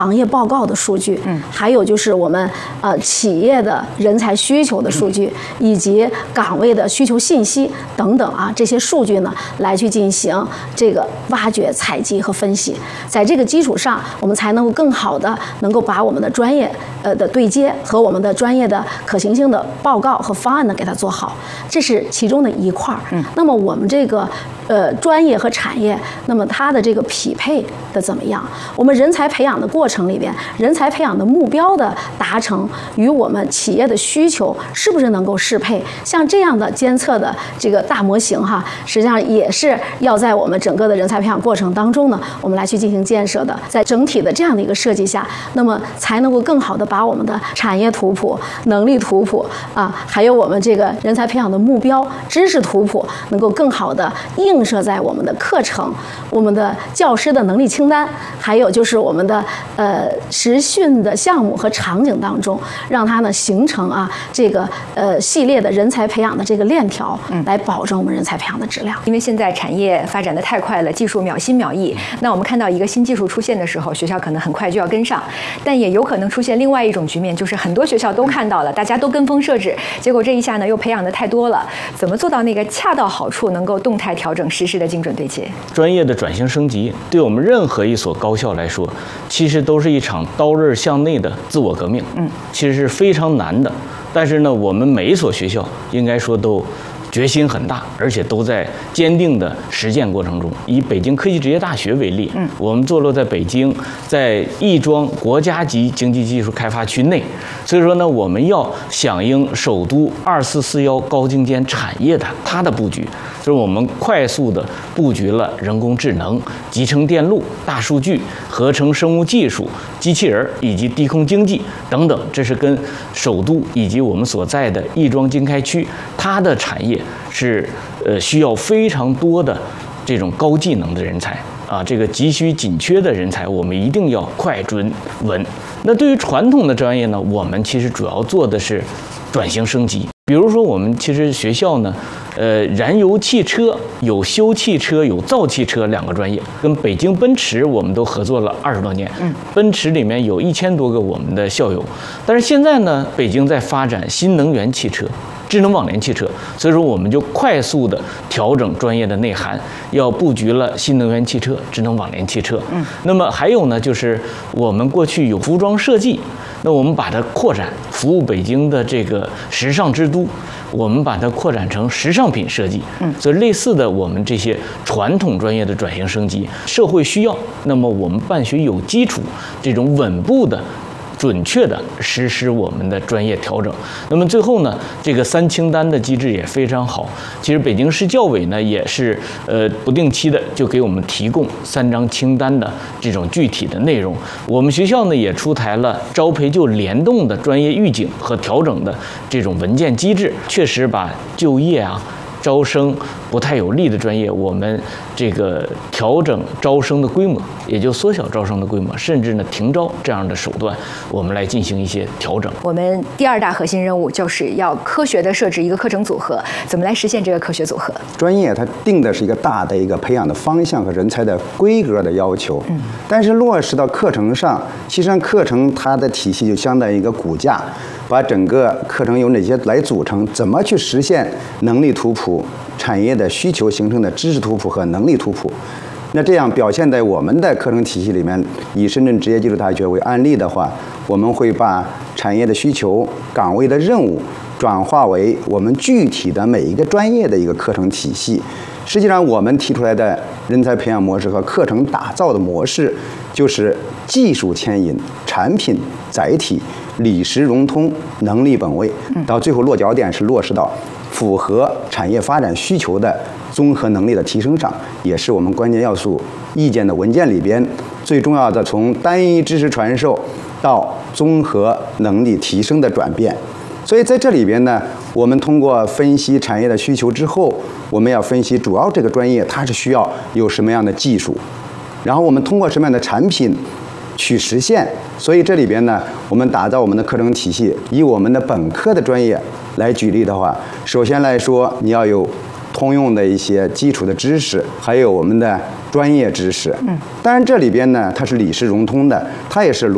行业报告的数据，还有就是我们企业的人才需求的数据，以及岗位的需求信息等等啊，这些数据呢，来去进行这个挖掘、采集和分析。在这个基础上，我们才能够更好的能够把我们的专业的对接和我们的专业的可行性的报告和方案呢给它做好，这是其中的一块儿。那么我们这个专业和产业，那么它的这个匹配的怎么样？我们人才培养的过程里边，人才培养的目标的达成与我们企业的需求是不是能够适配？像这样的监测的这个大模型哈，实际上也是要在我们整个的人才培养过程当中呢，我们来去进行建设的。在整体的这样的一个设计下，那么才能够更好的把我们的产业图谱、能力图谱啊，还有我们这个人才培养的目标、知识图谱，能够更好的映射在我们的课程、我们的教师的能力清单，还有就是我们的实训的项目和场景当中，让它呢形成这个系列的人才培养的这个链条，来保证我们人才培养的质量。 因为现在产业发展的太快了，技术秒新秒异，那我们看到一个新技术出现的时候，学校可能很快就要跟上，但也有可能出现另外一种局面，就是很多学校都看到了，大家都跟风设置，结果这一下呢又培养的太多了，怎么做到那个恰到好处，能够动态调整实时的精准对接？ 专业的转型升级，对我们任何一所高校来说，其实都是一场刀刃向内的自我革命，其实是非常难的。但是呢，我们每一所学校应该说都决心很大，而且都在坚定的实践过程中。以北京科技职业大学为例，我们坐落在北京，在亦庄国家级经济技术开发区内，所以说呢，我们要响应首都2441高精尖产业的它的布局，就是我们快速的布局了人工智能、集成电路、大数据、合成生物技术、机器人以及低空经济等等，这是跟首都以及我们所在的亦庄经开区它的产业是需要非常多的这种高技能的人才啊，这个急需紧缺的人才，我们一定要快准稳。那对于传统的专业呢，我们其实主要做的是转型升级。比如说，我们其实学校呢，燃油汽车有修汽车、有造汽车两个专业，跟北京奔驰我们都合作了20多年。奔驰里面有1000多个我们的校友，但是现在呢，北京在发展新能源汽车、智能网联汽车，所以说我们就快速的调整专业的内涵，要布局了新能源汽车、智能网联汽车。那么还有呢，就是我们过去有服装设计，那我们把它扩展，服务北京的这个时尚之都，我们把它扩展成时尚品设计。所以类似的，我们这些传统专业的转型升级，社会需要，那么我们办学有基础，这种稳步的准确的实施我们的专业调整。那么最后呢，这个3清单的机制也非常好。其实北京市教委呢也是不定期的就给我们提供3张清单的这种具体的内容。我们学校呢也出台了招培就联动的专业预警和调整的这种文件机制，确实把就业招生不太有利的专业，我们这个调整招生的规模，也就缩小招生的规模，甚至呢停招这样的手段，我们来进行一些调整。 我们第2大核心任务就是要科学的设置一个课程组合，怎么来实现这个科学组合？ 专业它定的是一个大的一个培养的方向和人才的规格的要求，但是落实到课程上，其实上课程它的体系就相当于一个骨架，把整个课程由哪些来组成，怎么去实现能力图谱、产业的需求形成的知识图谱和能力图谱。那这样表现在我们的课程体系里面，以深圳职业技术大学为案例的话，我们会把产业的需求、岗位的任务转化为我们具体的每一个专业的一个课程体系。实际上，我们提出来的人才培养模式和课程打造的模式，就是技术牵引、产品载体、理实融通、能力本位，到最后落脚点是落实到符合产业发展需求的综合能力的提升上，也是我们关键要素意见的文件里边最重要的，从单一知识传授到综合能力提升的转变。所以在这里边呢，我们通过分析产业的需求之后，我们要分析主要这个专业它是需要有什么样的技术，然后我们通过什么样的产品去实现。所以这里边呢，我们打造我们的课程体系，以我们的本科的专业来举例的话，首先来说，你要有通用的一些基础的知识，还有我们的专业知识。当然这里边呢，它是理实融通的，它也是